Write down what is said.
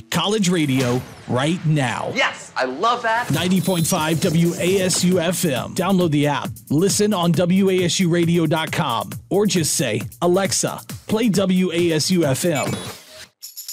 college radio right now. Yes, I love that. 90.5 WASU FM. Download the app. Listen on WASUradio.com or just say, Alexa, play WASU FM.